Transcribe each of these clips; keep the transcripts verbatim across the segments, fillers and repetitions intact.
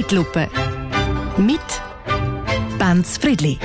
Zeitlupe. Mit Benz Friedli.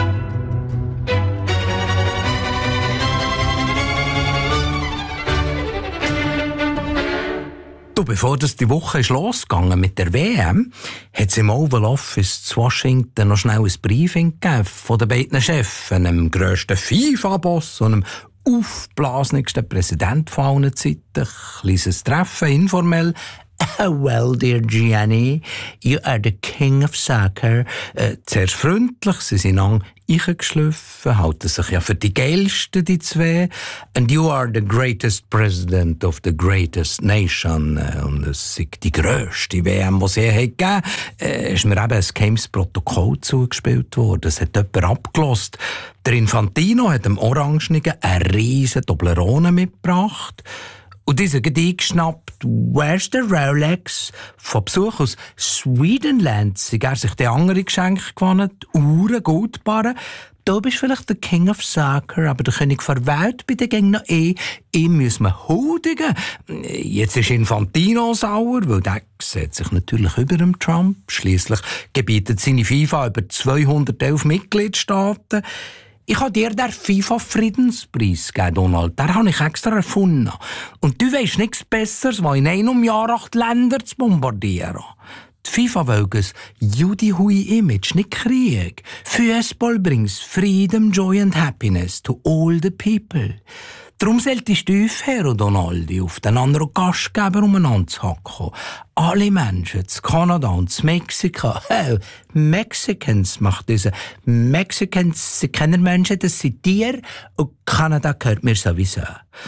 Du, bevor das die Woche ist losgegangen mit der W M, hat es im Oval Office zu Washington noch schnell ein Briefing gegeben von den beiden Chefs, dem grössten FIFA-Boss und dem aufblasenigsten Präsident von allen Zeiten. Ein kleines Treffen, informell. Well, dear Gianni, you are the king of soccer. Äh, zuerst freundlich, sie sind lang eingeschliffen, halten sich ja für die geilsten, die zwei. And you are the greatest president of the greatest nation. Und es ist die grösste W M, die es je gegeben hat. Äh, ist mir eben ein geheimes Protokoll zugespielt worden. Es hat jemand abgelost. Der Infantino hat dem Orangenigen eine riesen Toblerone mitgebracht. Und dieser hat eingeschnappt, «Where's the Rolex?» Von Besuch aus Swedenland sind er sich die andere Geschenke gewonnen, Uhren, Goldbarren. Du bist vielleicht der King of Soccer, aber der König der Welt bei den Gängen noch eh. Ihm müssen wir huldigen. Jetzt ist Infantino sauer, weil der sieht sich natürlich über dem Trump. Schliesslich gebietet seine FIFA über zweihundertelf Mitgliedstaaten. Ich habe dir den FIFA-Friedenspreis gegeben, Donald. Den habe ich extra erfunden. Und du weisst nichts Besseres, als in einem Jahr acht Länder zu bombardieren. Die FIFA will ein Judy-Hui-Image, nicht Krieg. Fußball brings freedom, joy and happiness to all the people. Darum solltest du aufhören, Donaldi, auf den anderen Gastgeber umeinander zu hacken. Alle Menschen, zu Kanada und zu Mexiko, oh, Mexicans macht diese. Mexicans sind keine Menschen, das sind Tiere, und Kanada gehört mir sowieso.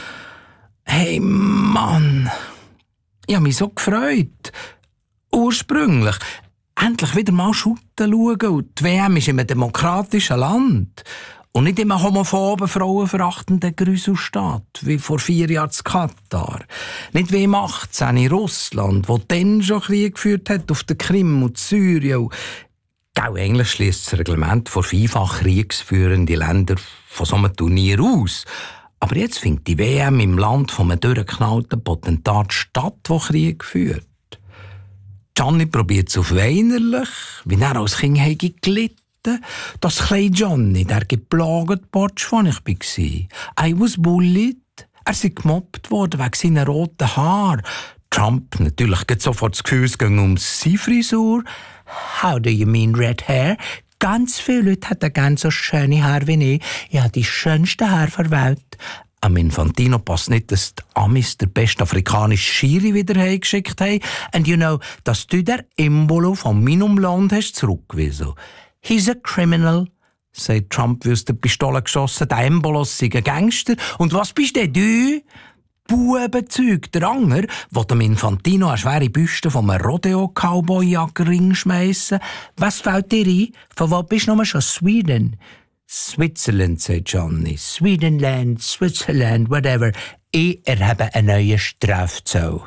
Hey, Mann, ich habe mich so gefreut. Ursprünglich. Endlich wieder mal shooten schauen, und die W M ist in einem demokratischen Land. Und nicht immer homophoben, frauenverachtenden Grüselstaat, wie vor vier Jahren in Katar. Nicht wie im achtzehn in Russland, wo dann schon Krieg geführt hat auf der Krim und Syrien. Gell, eigentlich schliesst das Reglement von FIFA kriegsführende Länder von so einem Turnier aus. Aber jetzt findet die W M im Land von einem durchgeknallten Potentat statt, der Krieg führt. Gianni probiert es auf weinerlich, wie er als Kind hätte gelitten. Das kleine Johnny, der geplagt Porch, wo ich war. I was bullied. Er ist gemobbt worden wegen seiner roten Haare. Trump natürlich geht sofort das Gefühl, es ging um seine Frisur. How do you mean red hair? Ganz viele Leute hätten gerne so schöne Haare wie ich. Ich habe die schönsten Haare der Welt. Am Infantino passt nicht, dass die Amis der beste afrikanische Schiri wieder heimgeschickt haben. And you know, dass du der Embolo von meinem Land hast zurückgewiesen. He's a criminal, sagt Trump, wie aus der Pistole geschossen. Der Embolos sei ein Gangster. Und was bist denn du? Bubenzeug, der Anger, der dem Infantino eine schwere Büste vom Rodeo-Cowboy-Jagdring schmeissen. Was fällt dir ein? Von wo bist du nochmal schon? Sweden? Switzerland, sagt Johnny. Swedenland, Switzerland, whatever. Ich erhebe einen neuen Strafzoll.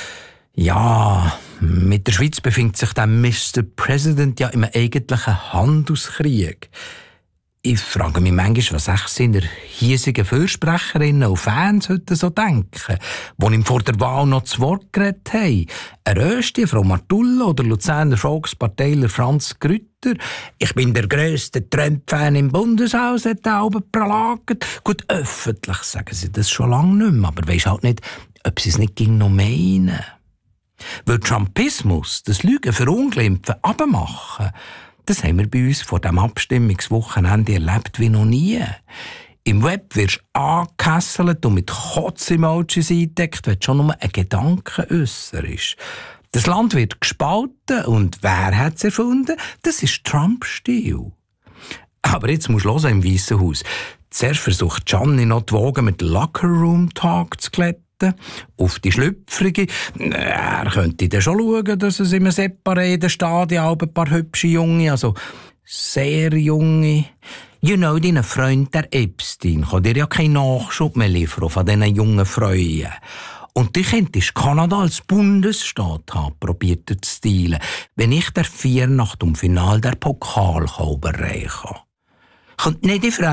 Ja, mit der Schweiz befindet sich der Mister President ja im eigentlichen Handelskrieg. Ich frage mich manchmal, was echt seine hiesigen Fürsprecherinnen und Fans heute so denken, die ihm vor der Wahl noch zu Wort geredet haben. Ein Rösti, Frau Martulla oder Luzerner Volksparteiler Franz Grütter. Ich bin der grösste Trump-Fan im Bundeshaus, hat er oben pralagert. Gut, öffentlich sagen sie das schon lange nicht mehr, aber weisst halt nicht, ob sie es nicht ging noch meinen. Weil Trumpismus, das Lügen verunglimpfen, abmachen, das haben wir bei uns vor dem Abstimmungswochenende erlebt wie noch nie. Im Web wirst du angekesselt und mit Kotz-Emojis eingedeckt, wenn du schon nur ein Gedanke äusserst. Das Land wird gespalten und wer hat es erfunden? Das ist Trump-Stil. Aber jetzt musst du hören im Weissen Haus. Zuerst versucht Gianni noch die Wogen mit Locker-Room-Talk zu glätten. Auf die Schlüpfrige. Er könnte dann schon schauen, dass es im separaten Stadion ein paar hübsche Junge, also sehr junge. You know, dein Freund, der Epstein, kann dir ja keinen Nachschub mehr liefern von diesen jungen Freuen. Und du könntest Kanada als Bundesstaat haben, probiert er zu stilen, wenn ich der vier nach dem Final der Pokal überreichen kann. Kommt nicht in Frage.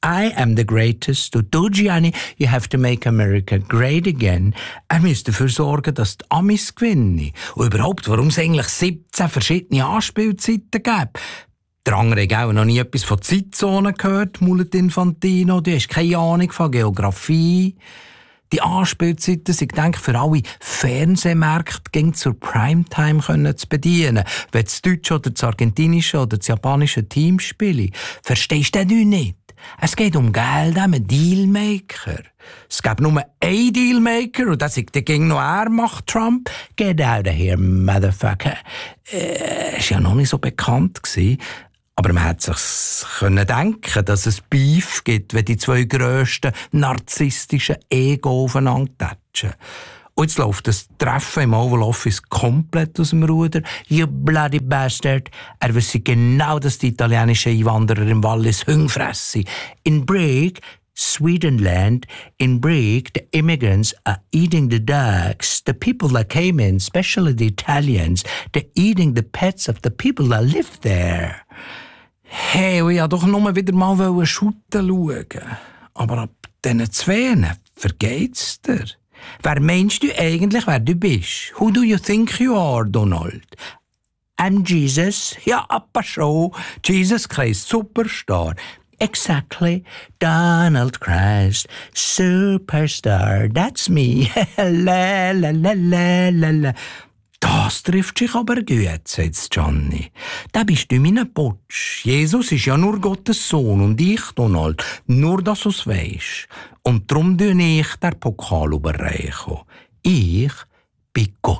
I am the greatest. Und du, Gianni, you have to make America great again. Er müsste dafür sorgen, dass die Amis gewinnen. Und überhaupt, warum es eigentlich siebzehn verschiedene Anspielzeiten gibt. Der andere hat auch noch nie etwas von Zeitzonen gehört, Mulet Infantino. Du hast keine Ahnung von Geografie. Die Anspielzeiten sind, denke ich, für alle Fernsehmärkte ging zur Primetime können zu bedienen. Wenn das deutsche oder das argentinische oder das japanische Team spielen, verstehst du das nicht? Es geht um Geld, um Dealmaker. Es gibt nur einen Dealmaker und das ist der gegen noch er macht, Trump. Get out of here, motherfucker. Äh, ist ja noch nicht so bekannt gewesen. Aber man hätte sich können denken, dass es Beef gibt, wenn die zwei grössten narzisstischen Ego aufeinander tatschen. Und jetzt läuft das Treffen im Oval Office komplett aus dem Ruder. You bloody bastard. Er wüsste genau, dass die italienischen Einwanderer im Wallis Hunger fressen. In Brig, Swedenland, in Brig, the immigrants are eating the dogs. The people that came in, especially the Italians, they're eating the pets of the people that live there. Hey, ich wollte doch nur wieder mal shooten schauen. Aber ab diesen zwei vergeht's dir. Wer meinst du eigentlich, wer du bist? Who do you think you are, Donald? I'm Jesus. Ja, aber schon. Jesus Christ, Superstar. Exactly. Donald Christ, Superstar. That's me. la, la, la, la, la, la. Das trifft sich aber gut, sagt Gianni. Da bist du mein Putsch. Jesus ist ja nur Gottes Sohn und ich, Donald, nur dass du's weisst. Und darum tue ich den Pokal überreichen. Ich bin Gott.